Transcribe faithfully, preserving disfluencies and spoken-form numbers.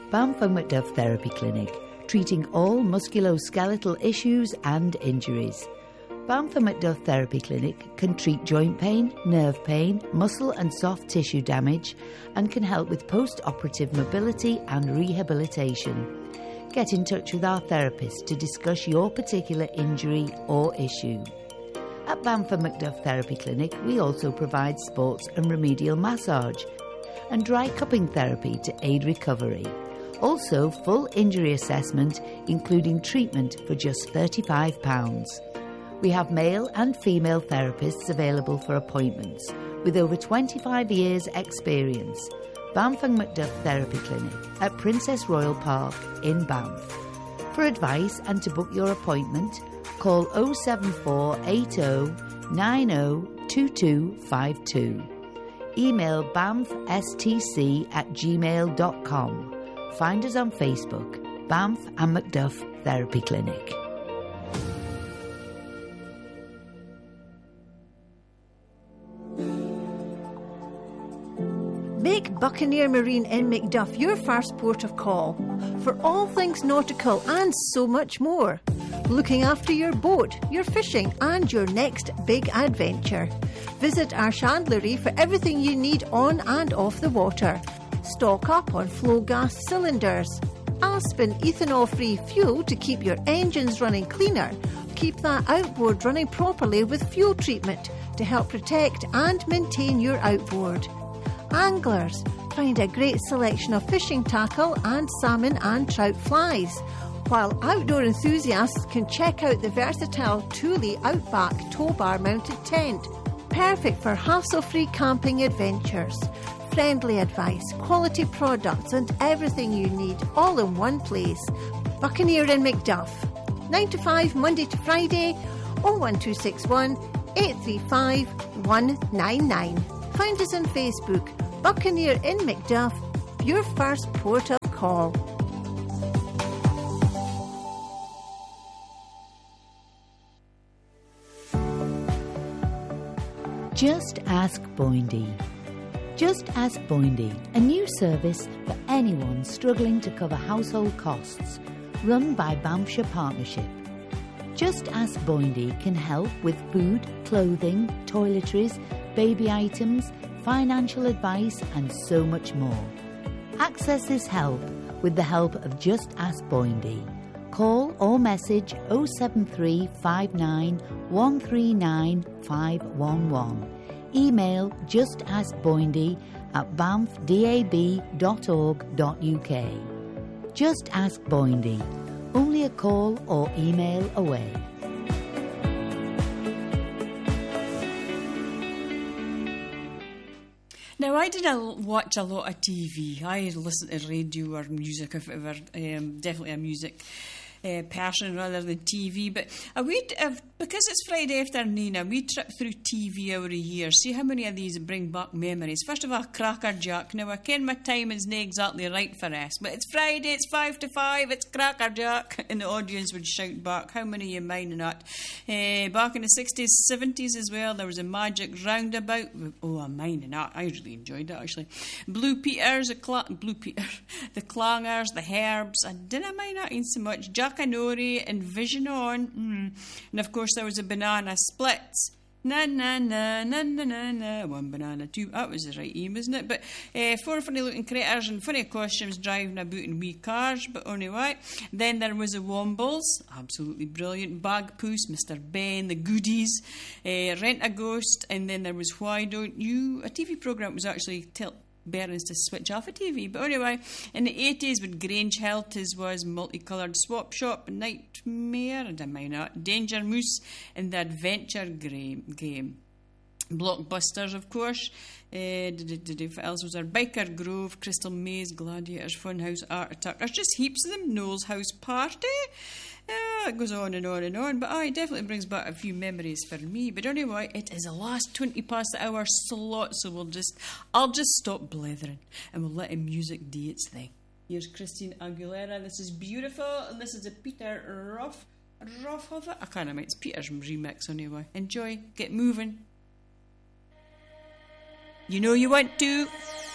Banff and Macduff Therapy Clinic, treating all musculoskeletal issues and injuries. Banff and Macduff Therapy Clinic can treat joint pain, nerve pain, muscle and soft tissue damage, and can help with post-operative mobility and rehabilitation. Get in touch with our therapist to discuss your particular injury or issue. At Banff and Macduff Therapy Clinic, we also provide sports and remedial massage and dry cupping therapy to aid recovery. Also, full injury assessment, including treatment for just thirty-five pounds. We have male and female therapists available for appointments with over twenty-five years' experience. Banff and Macduff Therapy Clinic at Princess Royal Park in Banff. For advice and to book your appointment, call oh seven four eight oh nine oh two two five two. Email banffstc at gmail dot com. Find us on Facebook, Banff and Macduff Therapy Clinic. Make Buccaneer Marine in Macduff your first port of call for all things nautical and so much more. Looking after your boat, your fishing and your next big adventure. Visit our chandlery for everything you need on and off the water. Stock up on flow gas cylinders. Aspen ethanol-free fuel to keep your engines running cleaner. Keep that outboard running properly with fuel treatment to help protect and maintain your outboard. Anglers, find a great selection of fishing tackle and salmon and trout flies, while outdoor enthusiasts can check out the versatile Thule Outback tow bar mounted tent, perfect for hassle-free camping adventures. Friendly advice, quality products and everything you need all in one place. Buccaneer in Macduff. nine to five Monday to Friday, oh one two six one eight three five one nine nine. Find us on Facebook, Buccaneer in Macduff, your first port of call. Just Ask Boindy. Just Ask Boindy, a new service for anyone struggling to cover household costs, run by Banffshire Partnership. Just Ask Boindy can help with food, clothing, toiletries, baby items, financial advice and so much more. Access this help with the help of Just Ask Boindy. Call or message oh seven three five nine one three nine five one one. Email justaskboindy at banff dab dot org dot uk. Just Ask Boindy. Only a call or email away. Now, I didn't watch a lot of T V. I listen to radio or music, if ever. Um, definitely a music uh, person rather than T V. But a wee, uh, because it's Friday afternoon, a wee trip through T V over a year. See how many of these bring back memories. First of all, Cracker Jack. Now, I ken my timing's not exactly right for us, but it's Friday, it's five to five, it's Cracker Jack. And the audience would shout back, how many of you mind or not? Uh, back in the sixties, seventies as well, there was a Magic Roundabout. Oh, I mind or not. I really enjoyed it, actually. Blue Peters, the Cla- Blue Peter, the Clangers, the Herbs. I didn't mind that in so much. Jackanory and Vision On. Mm. And of course, there was a Banana Splits. Na na na na na na na. One banana, two. That was the right aim, wasn't it? But uh, four funny looking critters and funny costumes driving about in wee cars. But anyway, then there was the Wombles, absolutely brilliant. Bag Poos, Mister Ben, the Goodies, uh, Rent a Ghost, and then there was Why Don't You? A T V programme was actually tell parents to switch off a T V. But anyway, in the eighties, with Grange Health, as was Multicoloured Swap Shop, Nightmare, I don't mind that, Danger Moose, and the Adventure Game. Blockbusters, of course. Uh, what else was there? Biker Grove, Crystal Maze, Gladiators, Funhouse, Art Attack. There's just heaps of them. Noel's House Party. Uh, it goes on and on and on. But uh, it definitely brings back a few memories for me. But anyway, it is the last twenty past the hour slot, so we'll just, I'll just stop blethering and we'll let the music do its thing. Here's Christine Aguilera. This is Beautiful, and this is a Peter Ruff. Ruff of it? I can't remember. It's Peter's remix anyway. Enjoy. Get moving. You know you want to.